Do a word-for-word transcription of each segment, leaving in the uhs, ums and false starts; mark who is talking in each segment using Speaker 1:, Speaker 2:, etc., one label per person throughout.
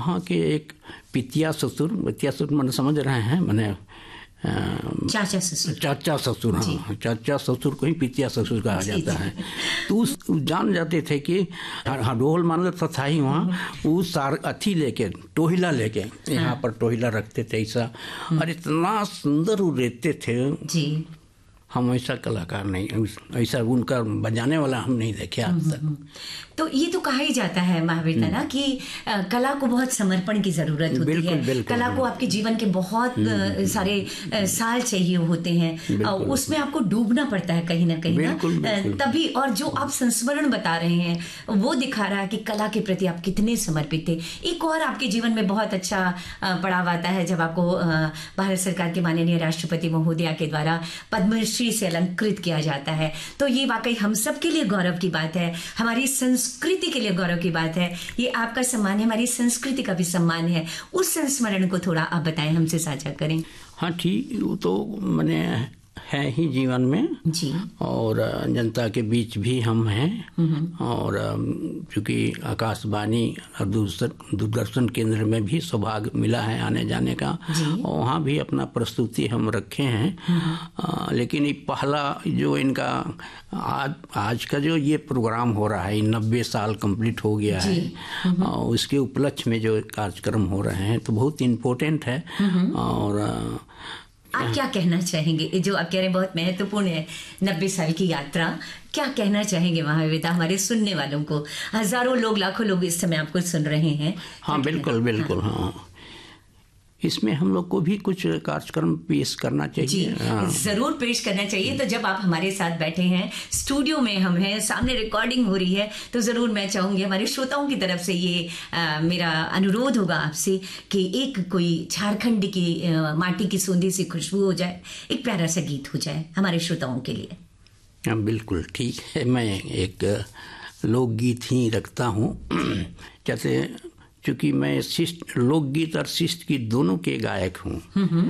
Speaker 1: वहाँ के एक पितिया ससुर, पितिया ससुर मैंने समझ रहे हैं, मैंने
Speaker 2: चाचा ससुर,
Speaker 1: चाचा ससुर, हाँ, चाचा ससुर को ही पितिया ससुर कहा जाता है। तो उस जान जाते थे कि ढोल मान तो था ही वहाँ, वो सार अथी लेके टोहिला लेके यहाँ पर टोहिला रखते थे ऐसा, और इतना सुंदर वो रहते थे जी। हम ऐसा कलाकार नहीं, ऐसा उनका बजाने वाला हम नहीं देखे आज तक।
Speaker 2: तो ये तो कहा ही जाता है महावीर ना कि कला को बहुत समर्पण की जरूरत होती बिल्कुल, है बिल्कुल, कला को आपके जीवन के बहुत सारे साल चाहिए होते हैं, उसमें आपको डूबना पड़ता है कहीं ना कहीं बिल्कुल, ना बिल्कुल। तभी, और जो आप संस्मरण बता रहे हैं वो दिखा रहा है कि कला के प्रति आप कितने समर्पित थे। एक और आपके जीवन में बहुत अच्छा पड़ाव आता है जब आपको भारत सरकार के माननीय राष्ट्रपति महोदया के द्वारा पद्मश्री से अलंकृत किया जाता है। तो ये वाकई हम सब के लिए गौरव की बात है, हमारी संस्कृति के लिए गौरव की बात है। ये आपका सम्मान है, हमारी संस्कृति का भी सम्मान है। उस संस्मरण को थोड़ा आप बताएं, हमसे साझा करें।
Speaker 1: हाँ ठीक, वो तो मैंने है ही जीवन में
Speaker 2: जी,
Speaker 1: और जनता के बीच भी हम हैं, और चूँकि आकाशवाणी और दूरदर्शन केंद्र में भी सौभाग्य मिला है आने जाने का, और वहाँ भी अपना प्रस्तुति हम रखे हैं। आ, लेकिन ये पहला जो इनका आज आज का जो ये प्रोग्राम हो रहा है, नब्बे साल कंप्लीट हो गया है, और उसके उपलक्ष्य में जो कार्यक्रम हो रहे हैं तो बहुत इम्पोर्टेंट है। और
Speaker 2: आप क्या कहना चाहेंगे, जो आप कह रहे हैं बहुत महत्वपूर्ण है, नब्बे साल की यात्रा, क्या कहना चाहेंगे महावीर हमारे सुनने वालों को? हजारों लोग, लाखों लोग इस समय आपको सुन रहे हैं।
Speaker 1: हाँ बिल्कुल बिल्कुल, हाँ इसमें हम लोग को भी कुछ कार्यक्रम पेश करना चाहिए।
Speaker 2: हाँ। जरूर पेश करना चाहिए। तो जब आप हमारे साथ बैठे हैं, स्टूडियो में हम हैं, सामने रिकॉर्डिंग हो रही है, तो जरूर मैं चाहूंगी हमारे श्रोताओं की तरफ से ये आ, मेरा अनुरोध होगा आपसे कि एक कोई झारखंड की आ, माटी की सूंधी सी खुशबू हो जाए, एक प्यारा सा गीत हो जाए हमारे श्रोताओं के लिए।
Speaker 1: हाँ बिल्कुल ठीक है, मैं एक लोकगीत ही रखता हूँ। जैसे चूँकि मैं शिष्ट लोकगीत और शिष्ट की दोनों के गायक हूँ।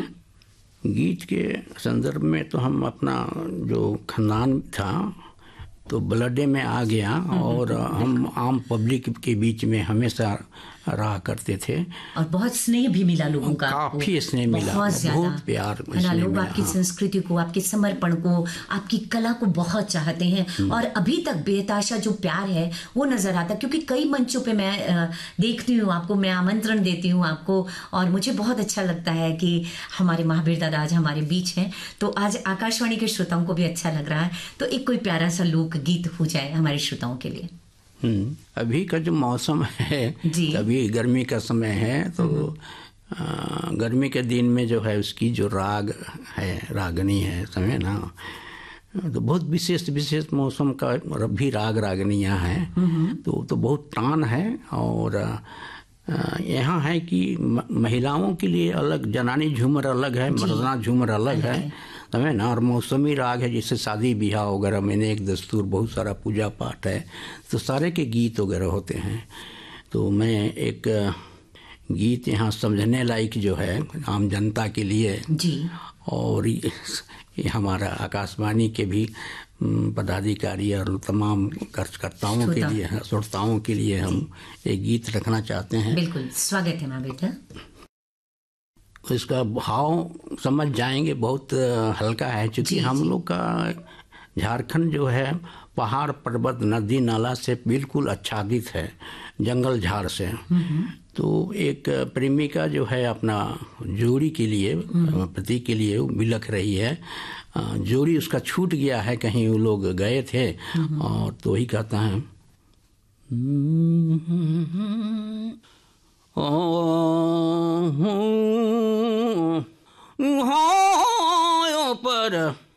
Speaker 1: गीत के संदर्भ में तो हम अपना जो खानदान था तो ब्लडे में आ गया, और हम आम पब्लिक के बीच में हमेशा रहा करते थे,
Speaker 2: और बहुत स्नेह भी मिला लोगों का,
Speaker 1: काफी स्नेह मिला, बहुत, बहुत प्यार
Speaker 2: मिला। लोग आपकी संस्कृति को, आपके समर्पण को, आपकी कला को बहुत चाहते हैं, और अभी तक बेताशा जो प्यार है वो नजर आता। क्योंकि कई मंचों पे मैं देखती हूँ आपको, मैं आमंत्रण देती हूँ आपको, और मुझे बहुत अच्छा लगता है कि हमारे महावीर दादा आज हमारे बीच हैं। तो आज आकाशवाणी के श्रोताओं को भी अच्छा लग रहा है, तो एक कोई प्यारा सा लोक गीत हो जाए हमारे श्रोताओं के लिए।
Speaker 1: हम्म, अभी का जो मौसम है, अभी गर्मी का समय है, तो आ, गर्मी के दिन में जो है उसकी जो राग है, रागनी है समय ना, तो बहुत विशेष विशेष मौसम का भी राग रागनियाँ हैं, तो तो बहुत टान है। और यहाँ है कि महिलाओं के लिए अलग जनानी झूमर अलग है, मर्दाना झूमर अलग है, समझे ना। और मौसमी राग है, जैसे शादी ब्याह वगैरह में एक दस्तूर, बहुत सारा पूजा पाठ है, तो सारे के गीत वगैरह होते हैं। तो मैं एक गीत यहाँ समझने लायक जो है आम जनता के लिए
Speaker 2: जी,
Speaker 1: और ये हमारा आकाशवाणी के भी पदाधिकारी और तमाम कार्यकर्ताओं के लिए, श्रोताओं के लिए हम एक गीत रखना चाहते हैं।
Speaker 2: बिल्कुल, स्वागत है माँ बेटा।
Speaker 1: इसका भाव समझ जाएंगे, बहुत हल्का है, क्योंकि हम लोग का झारखंड जो है पहाड़ पर्वत नदी नाला से बिल्कुल आच्छादित है, जंगल झाड़ से। तो एक प्रेमिका जो है अपना जोड़ी के लिए, पति के लिए बिलख रही है, जोड़ी उसका छूट गया है, कहीं वो लोग गए थे, और तो ही कहता है हो पर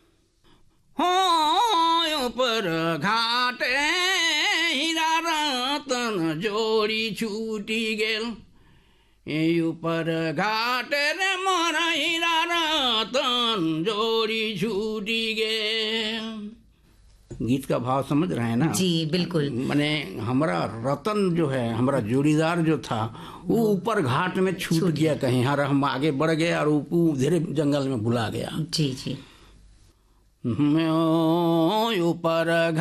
Speaker 1: हो पर घाटे हीरा रतन जोड़ी छूटी गेल, ऊपर घाटे रे मोर हीरा रतन जोड़ी छूटी गेल। गीत का भाव समझ रहे हैं ना
Speaker 2: जी? बिल्कुल।
Speaker 1: मैंने हमारा रतन जो है, हमारा जोड़ीदार जो था, वो ऊपर घाट में छूट, छूट गया कहीं, हर हम आगे बढ़ गए और धीरे जंगल में भुला गया।
Speaker 2: जी जी।
Speaker 1: ऊपर